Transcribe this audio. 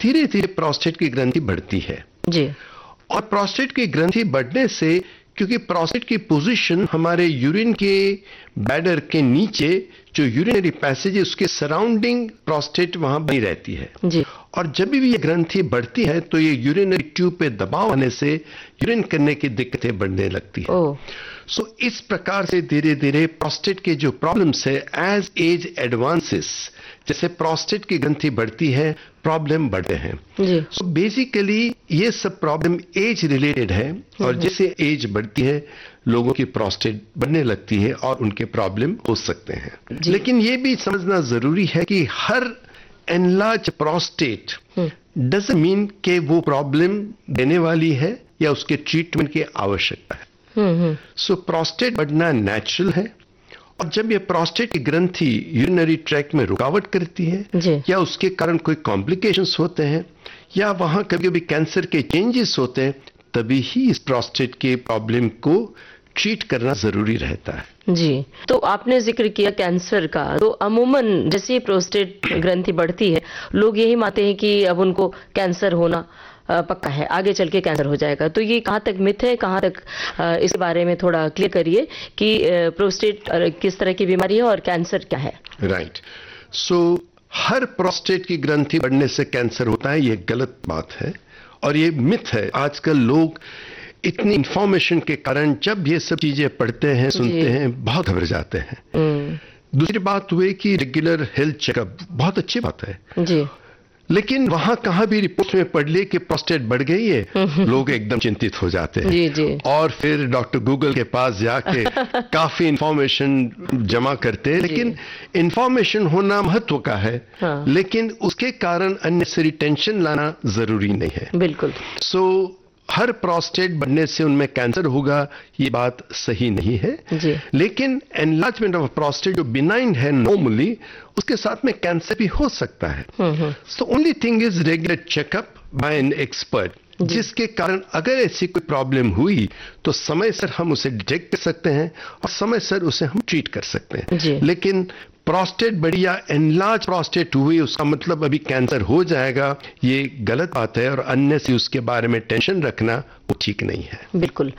धीरे धीरे प्रोस्टेट की ग्रंथि बढ़ती है जी। और प्रोस्टेट की ग्रंथि बढ़ने से, क्योंकि प्रोस्टेट की पोजीशन हमारे यूरिन के बैडर के नीचे जो यूरिनरी पैसेज है उसके सराउंडिंग प्रोस्टेट वहां बनी रहती है जी। और जब भी ये ग्रंथि बढ़ती है तो ये यूरिनरी ट्यूब पे दबाव आने से यूरिन करने की दिक्कतें बढ़ने लगती है। सो इस प्रकार से धीरे धीरे प्रोस्टेट के जो प्रॉब्लम्स है एज एज एडवांसेस, जैसे प्रोस्टेट की ग्रंथि बढ़ती है प्रॉब्लम बढ़ते हैं। सो बेसिकली ये सब प्रॉब्लम एज रिलेटेड है और जैसे एज बढ़ती है लोगों की प्रोस्टेट बढ़ने लगती है और उनके प्रॉब्लम हो सकते हैं। लेकिन ये भी समझना जरूरी है कि हर एनलार्ज प्रोस्टेट डजंट मीन कि वो प्रॉब्लम देने वाली है या उसके ट्रीटमेंट की आवश्यकता है। सो प्रोस्टेट बढ़ना नेचुरल है और जब ये प्रोस्टेट की ग्रंथि यूरिनरी ट्रैक्ट में रुकावट करती है या उसके कारण कोई कॉम्प्लिकेशंस होते हैं या वहां कभी कभी कैंसर के चेंजेस होते हैं, तभी ही इस प्रोस्टेट के प्रॉब्लम को ट्रीट करना जरूरी रहता है। जी। तो आपने जिक्र किया कैंसर का, तो अमूमन जैसे प्रोस्टेट ग्रंथि बढ़ती है लोग यही मानते हैं कि अब उनको कैंसर होना पक्का है, आगे चल के कैंसर हो जाएगा। तो ये कहाँ तक मिथ है, कहाँ तक इस बारे में थोड़ा क्लियर करिए कि प्रोस्टेट किस तरह की बीमारी है और कैंसर क्या है। राइट। सो हर प्रोस्टेट की ग्रंथि बढ़ने से कैंसर होता है, ये गलत बात है और ये मिथ है। आजकल लोग इतनी इंफॉर्मेशन के कारण जब ये सब चीजें पढ़ते हैं सुनते हैं बहुत घबरा जाते हैं। दूसरी बात हुई कि रेगुलर हेल्थ चेकअप बहुत अच्छी बात है जी, लेकिन वहां कहां भी रिपोर्ट में पढ़ लिए कि प्रोस्टेट बढ़ गई है लोग एकदम चिंतित हो जाते हैं। जी जी। और फिर डॉक्टर गूगल के पास जाके काफी इंफॉर्मेशन जमा करते हैं, लेकिन इंफॉर्मेशन होना महत्व का है। लेकिन उसके कारण अननेसेसरी टेंशन लाना जरूरी नहीं है। बिल्कुल। सो हर प्रोस्टेट बढ़ने से उनमें कैंसर होगा ये बात सही नहीं है जी। लेकिन एनलार्जमेंट ऑफ प्रोस्टेट जो बिनाइन है नॉर्मली उसके साथ में कैंसर भी हो सकता है। So only thing is regular checkup bye an expert, जिसके कारण अगर ऐसी कोई प्रॉब्लम हुई तो समय सर हम उसे डिटेक्ट कर सकते हैं और समय सर उसे हम ट्रीट कर सकते हैं। लेकिन प्रोस्टेट बढ़ी या एनलार्ज प्रोस्टेट हुई उसका मतलब अभी कैंसर हो जाएगा, ये गलत बात है और अन्य से उसके बारे में टेंशन रखना वो ठीक नहीं है। बिल्कुल।